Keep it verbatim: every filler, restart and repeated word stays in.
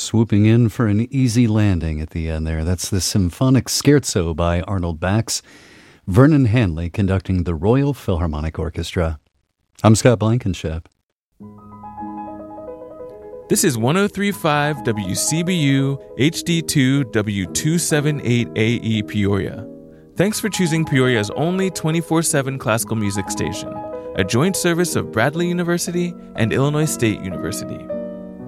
swooping in for an easy landing at the end there. That's the Symphonic Scherzo by Arnold Bax. Vernon Hanley conducting the Royal Philharmonic Orchestra. I'm Scott Blankenship. This is one oh three point five W C B U H D two W two seventy-eight A E Peoria. Thanks for choosing Peoria's only twenty-four seven classical music station, a joint service of Bradley University and Illinois State University.